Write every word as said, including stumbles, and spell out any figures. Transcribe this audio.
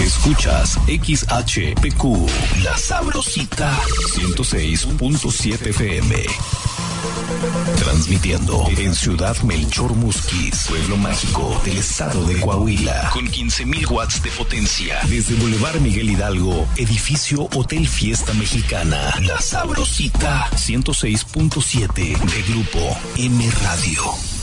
Escuchas X H P Q, La Sabrosita, ciento seis punto siete F M. Transmitiendo en Ciudad Melchor Musquis, pueblo mágico del estado de Coahuila, con quince mil watts de potencia. Desde Boulevard Miguel Hidalgo, edificio Hotel Fiesta Mexicana, La Sabrosita, ciento seis punto siete de Grupo M Radio.